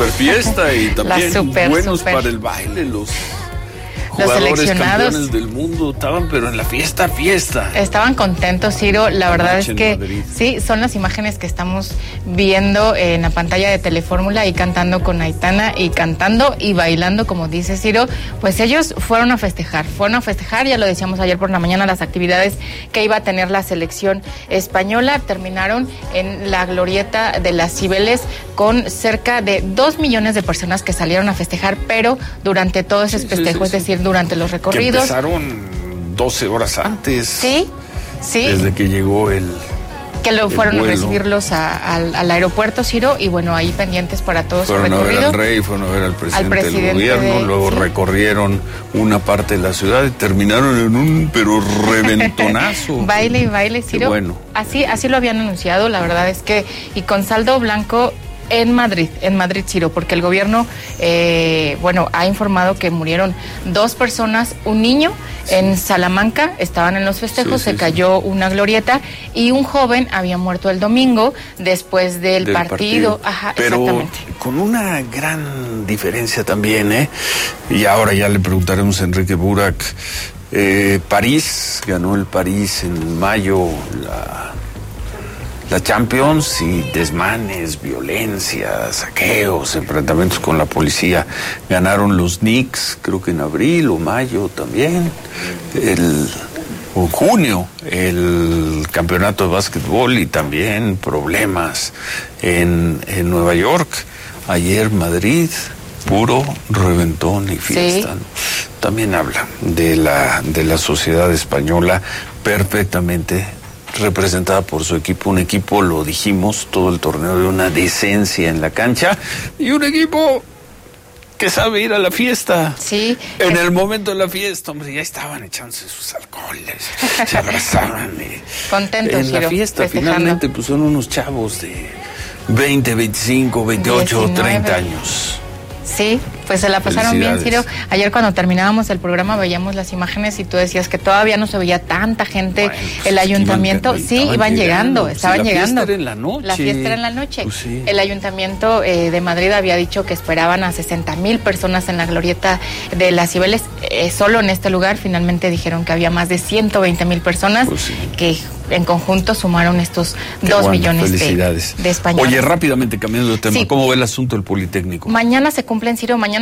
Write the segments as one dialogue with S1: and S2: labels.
S1: super fiesta y también buenos para el baile, los jugadores campeones del mundo estaban, pero en la fiesta.
S2: Estaban contentos, Ciro. La verdad es que Madrid. Sí, son las imágenes que estamos viendo en la pantalla de Telefórmula y cantando con Aitana y cantando y bailando, como dice Ciro. Pues ellos fueron a festejar, ya lo decíamos ayer por la mañana, las actividades que iba a tener la selección española. Terminaron en la glorieta de las Cibeles con cerca de 2 millones de personas que salieron a festejar, pero durante todo ese festejo, es decir, durante los recorridos.
S1: Que empezaron 12 horas antes.
S2: Sí.
S1: Desde que llegó
S2: que lo fueron a recibirlos al aeropuerto, Ciro, y bueno, ahí pendientes para todos su recorrido.
S1: Fueron a ver al rey, fueron a ver al presidente del gobierno, luego recorrieron una parte de la ciudad y terminaron en un reventonazo.
S2: Baile, Ciro.
S1: Bueno.
S2: Así lo habían anunciado, la verdad es que, y con saldo blanco en Madrid, Ciro, porque el gobierno, ha informado que murieron 2 personas, un niño en Salamanca, estaban en los festejos, se cayó una glorieta y un joven había muerto el domingo después del partido. Ajá,
S1: pero
S2: exactamente.
S1: Con una gran diferencia también, y ahora ya le preguntaremos a Enrique Burak. París, ganó el París en mayo la Champions, y desmanes, violencia, saqueos, enfrentamientos con la policía. Ganaron los Knicks, creo que en abril o mayo también. O junio, el campeonato de básquetbol, y también problemas en Nueva York. Ayer Madrid, puro reventón y fiesta. Sí. También habla de la sociedad española perfectamente representada por su equipo, un equipo, lo dijimos todo el torneo, de una decencia en la cancha, y un equipo que sabe ir a la fiesta.
S2: Sí.
S1: En el momento de la fiesta, hombre, ya estaban echándose sus alcoholes, se abrazaban.
S2: Contentos,
S1: en la fiesta, festejando. Finalmente, pues son unos chavos de 20, 25, 28, 19. 30 años.
S2: Sí, pues se la pasaron bien, Ciro. Ayer cuando terminábamos el programa veíamos las imágenes y tú decías que todavía no se veía tanta gente. Bueno, pues el ayuntamiento, estaban llegando.
S1: La fiesta era en la noche.
S2: La fiesta era en la noche.
S1: Pues sí.
S2: El ayuntamiento de Madrid había dicho que esperaban a 60,000 personas en la glorieta de las Cibeles. Solo en este lugar finalmente dijeron que había más de 120,000 personas, pues sí, que en conjunto sumaron estos 2 millones de españoles.
S1: Oye, rápidamente cambiando de tema, sí. ¿Cómo ve el asunto del Politécnico?
S2: Mañana se cumplen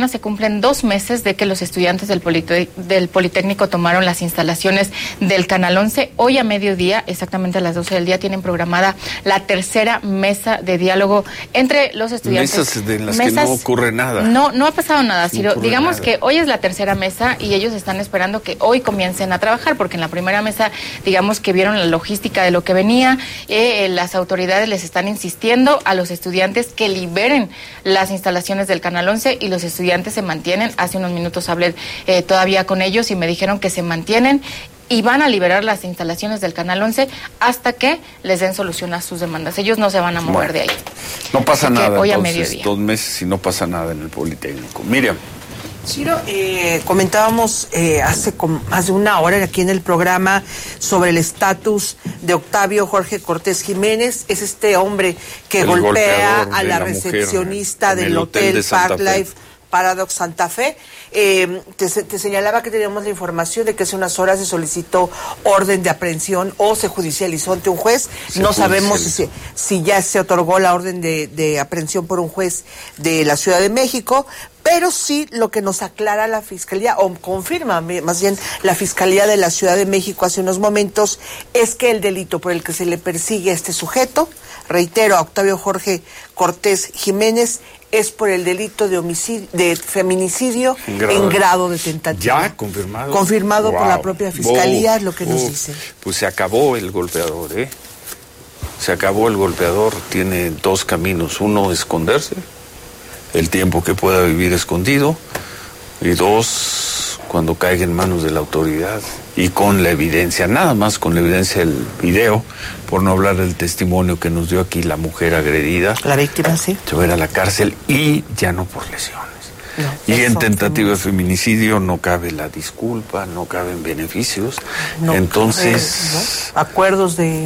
S2: 2 meses de que los estudiantes del Politécnico tomaron las instalaciones del Canal 11. Hoy a mediodía, exactamente a las 12 del día, tienen programada la tercera mesa de diálogo entre los estudiantes.
S1: Mesas en las que no ocurre nada.
S2: No ha pasado nada, Ciro. Digamos que hoy es la tercera mesa y ellos están esperando que hoy comiencen a trabajar, porque en la primera mesa, digamos que vieron la logística de lo que venía. Las autoridades les están insistiendo a los estudiantes que liberen las instalaciones del Canal 11 y los estudiantes se mantienen. Hace unos minutos hablé todavía con ellos y me dijeron que se mantienen y van a liberar las instalaciones del Canal 11 hasta que les den solución a sus demandas. Ellos no se van a mover de ahí.
S1: No pasa nada,
S2: hoy
S1: entonces,
S2: a mediodía.
S1: 2 meses y no pasa nada en el Politécnico. Miriam.
S3: Ciro, comentábamos hace más de una hora aquí en el programa sobre el estatus de Octavio Jorge Cortés Jiménez. Es este hombre que golpea a la recepcionista del hotel Park Life Paradox Santa Fe. Te señalaba que teníamos la información de que hace unas horas se solicitó orden de aprehensión o se judicializó ante un juez. No sabemos si ya se otorgó la orden de aprehensión por un juez de la Ciudad de México, pero sí lo que nos aclara la Fiscalía, o confirma más bien la Fiscalía de la Ciudad de México hace unos momentos, es que el delito por el que se le persigue a este sujeto, reitero, a Octavio Jorge Cortés Jiménez, es por el delito de homicidio, de feminicidio en grado de tentativa.
S1: ¿Ya confirmado?
S3: Confirmado por la propia Fiscalía, es lo que nos dicen.
S1: Pues se acabó el golpeador, Se acabó el golpeador, tiene 2 caminos. Uno, esconderse, el tiempo que pueda vivir escondido, y 2, cuando caiga en manos de la autoridad y con la evidencia, nada más con la evidencia del video, por no hablar del testimonio que nos dio aquí la mujer agredida.
S3: La víctima, sí.
S1: Se va a ir a la cárcel, y ya no por lesiones. No, y en tentativa de feminicidio no cabe la disculpa, no caben beneficios. No, entonces...
S3: acuerdos de...